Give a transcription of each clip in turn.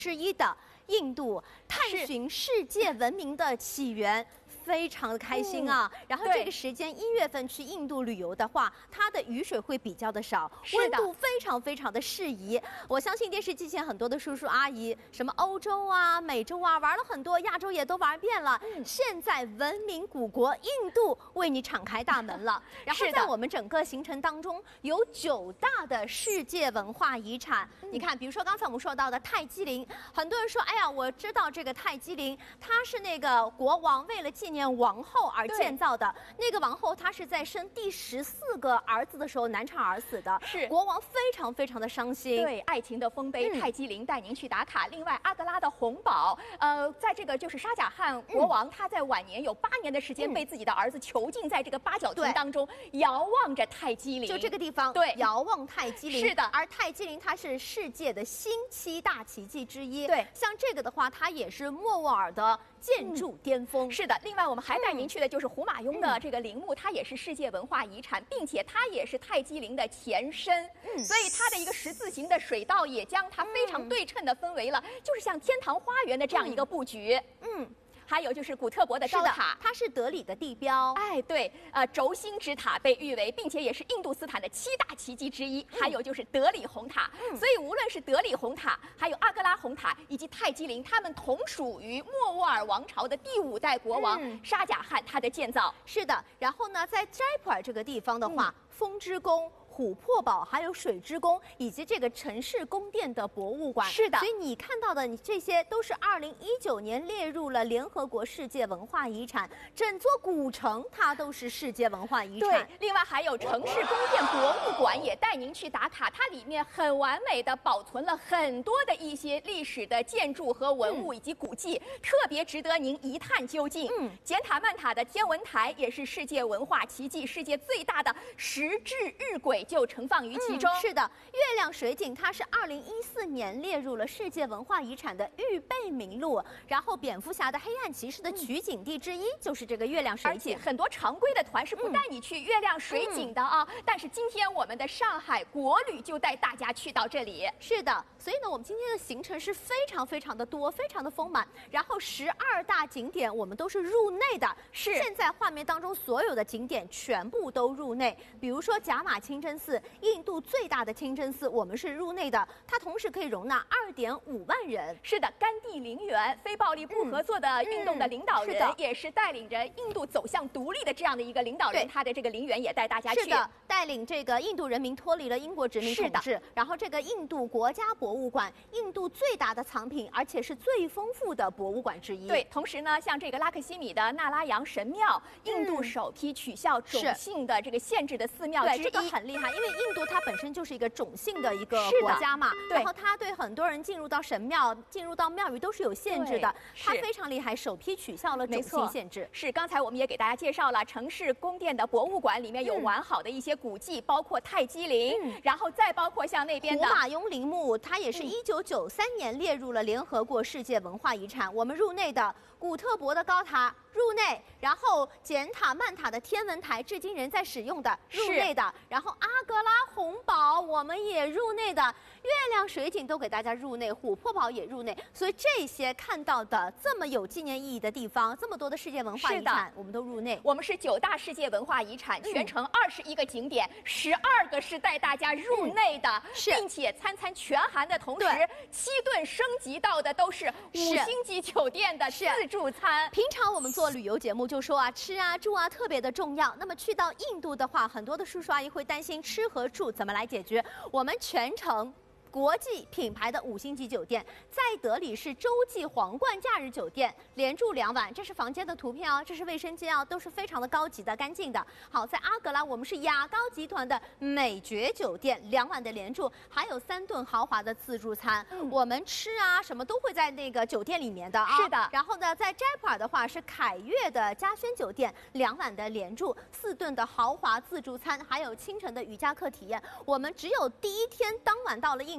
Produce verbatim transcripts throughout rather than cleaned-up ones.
之一的印度，探寻世界文明的起源。 非常的开心啊！嗯、然后这个时间一月份去印度旅游的话，它的雨水会比较的少，温度非常非常的适宜。我相信电视机前很多的叔叔阿姨，什么欧洲啊、美洲啊，玩了很多，亚洲也都玩遍了。嗯、现在文明古国印度为你敞开大门了。然后在我们整个行程当中，有九大的世界文化遗产。嗯、你看，比如说刚才我们说到的泰姬陵，很多人说，哎呀，我知道这个泰姬陵，它是那个国王为了纪念 王后而建造的那个王后，她是在生第十四个儿子的时候难产而死的，是国王非常非常的伤心。 对，爱情的丰碑，泰姬陵带您去打卡。另外，阿格拉的红宝，呃，在这个就是沙贾汗国王，他在晚年有八年的时间被自己的儿子囚禁在这个八角亭当中，遥望着泰姬陵， 就这个地方，对，遥望泰姬陵。是的，而泰姬陵它是世界的新七大奇迹之一。对，像这个的话，它也是莫卧儿的建筑巅峰。 是的，另外我们还 带您去的就是胡马雍的这个陵墓，它也是世界文化遗产，并且它也是泰姬陵的前身，嗯、所以它的一个十字形的水道也将它非常对称的分为了，嗯、就是像天堂花园的这样一个布局。嗯。 还有就是古特伯的高塔， 它是德里的地标。 哎，对，呃，轴心之塔被誉为，并且也是印度斯坦的七大奇迹之一。嗯、还有就是德里红塔，嗯、所以无论是德里红塔，还有阿格拉红塔，以及泰姬陵，他们同属于莫卧儿王朝的第五代国王、嗯、沙贾汗他的建造。 是的，然后呢，在斋普尔这个地方的话，嗯、风之宫、 琥珀堡，还有水之宫，以及这个城市宫殿的博物馆。是的，所以你看到的，你这些都是二零一九年列入了联合国世界文化遗产，整座古城它都是世界文化遗产。 对，另外还有城市宫殿博物馆也带您去打卡，它里面很完美的保存了很多的一些历史的建筑和文物以及古迹，嗯、特别值得您一探究竟。嗯，简塔曼塔的天文台也是世界文化奇迹，世界最大的石质日晷 就盛放于其中。 嗯、是的，月亮水井它是二零一四年列入了世界文化遗产的预备名录。然后，蝙蝠侠的黑暗骑士的取景地之一就是这个月亮水井。 很多常规的团是不带你去月亮水井的啊，嗯、但是今天我们的上海国旅就带大家去到这里。 是的，所以呢，我们今天的行程是非常非常的多，非常的丰满。然后十二大景点我们都是入内的，是现在画面当中所有的景点全部都入内。比如说贾马清真寺， 印度最大的清真寺，我们是入内的，它同时可以容纳二点五万人。 是的，甘地陵园，非暴力不合作的运动的领导人，嗯嗯、也是带领着印度走向独立的这样的一个领导人，他的这个陵园也带大家去。 是的，带领这个印度人民脱离了英国殖民统治。然后这个印度国家博物馆，印度最大的藏品，而且是最丰富的博物馆之一。 对，同时呢，像这个拉克西米的纳拉扬神庙，印度首批取消种姓的这个限制的寺庙之一， 对，这个很厉害，因为印度它本身就是一个种姓的一个国家嘛，然后它对很多人进入到神庙、进入到庙宇都是有限制的，它非常厉害，首批取消了种姓限制。 是，刚才我们也给大家介绍了城市宫殿的博物馆，里面有完好的一些古迹，嗯、包括泰姬陵，嗯、然后再包括像那边的胡马雍陵墓，它也是一九九三年列入了联合国世界文化遗产。我们入内的古特伯的高塔入内，然后简塔曼塔的天文台至今仍在使用的入内的，然后阿格拉红堡我们也入内的，月亮水井都给大家入内，琥珀堡也入内，所以这些看到的这么有纪念意义的地方，这么多的世界文化遗产，我们都入内。 我们是九大世界文化遗产，全程二十一个景点，十二个是带大家入内的，嗯、并且餐餐全含的同时，七顿升级到的都是五星级酒店的自助餐。 平常我们做旅游节目就说啊，吃啊住啊特别的重要。那么去到印度的话，很多的叔叔阿姨会担心吃和住怎么来解决。我们全程 国际品牌的五星级酒店，在德里是洲际皇冠假日酒店，连住两晚。这是房间的图片哦，这是卫生间哦，都是非常的高级的、干净的。好，在阿格拉我们是雅高集团的美爵酒店，两晚的连住，还有三顿豪华的自助餐。嗯、我们吃啊什么都会在那个酒店里面的啊。是的。然后呢，在斋普尔的话是凯悦的嘉轩酒店，两晚的连住，四顿的豪华自助餐，还有清晨的瑜伽课体验。我们只有第一天当晚到了印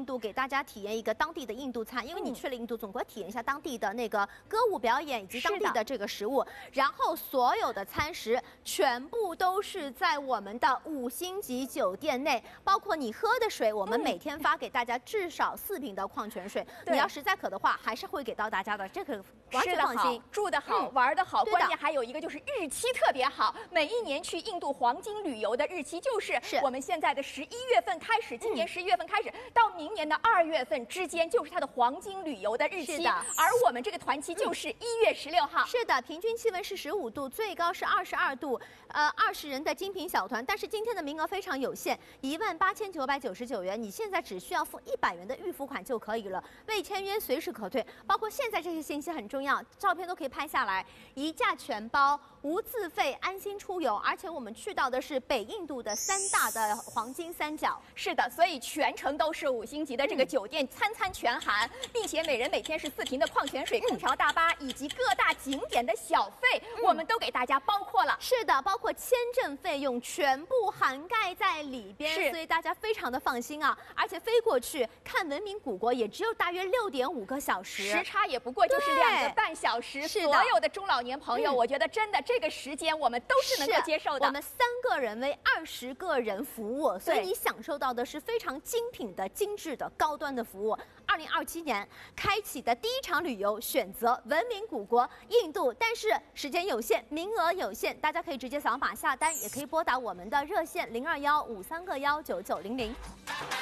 印度，给大家体验一个当地的印度菜，因为你去了印度，总归体验一下当地的那个歌舞表演以及当地的这个食物。然后所有的餐食全部都是在我们的五星级酒店内，包括你喝的水，我们每天发给大家至少四瓶的矿泉水。你要实在渴的话，还是会给到大家的，这个完全放心。 住得好，嗯、玩得好，关键还有一个就是日期特别好。每一年去印度黄金旅游的日期就是我们现在的十一月份开始，今年十一月份开始、嗯、到明年的二月份之间，就是它的黄金旅游的日期。而我们这个团期就是一月十六号。 是的，平均气温是十五度，最高是二十二度，呃，二十人的精品小团。但是今天的名额非常有限，一万八千九百九十九元，你现在只需要付一百元的预付款就可以了，未签约随时可退。包括现在这些信息很重要，照片都可以拍下来，一价全包，无自费，安心出游。而且我们去到的是北印度的三大的黄金三角。 是的，所以全程都是五星级的这个酒店，餐餐全含，并且每人每天是四瓶的矿泉水、空调大巴以及各大景点的小费，嗯、我们都给大家包括了。 是的，包括签证费用全部涵盖在里边， 是， 所以大家非常的放心啊。而且飞过去看文明古国也只有大约六点五个小时， 时差也不过就是两个半小时。 是的， 所有的中老年朋友，嗯、我觉得真的这个时间我们都是能够接受的。 我们三个人为二十个人服务，所以你享受到的是非常精品的、精致的、高端的服务。二零二七年开启的第一场旅游，选择文明古国印度，但是时间有限，名额有限，大家可以直接扫码下单，也可以拨打我们的热线零二幺五三个幺九九零零。